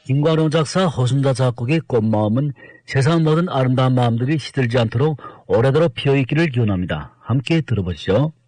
김관용 작사, 허순자 작곡의 꽃마음은 세상 모든 아름다운 마음들이 시들지 않도록 오래도록 피어있기를 기원합니다. 함께 들어보시죠.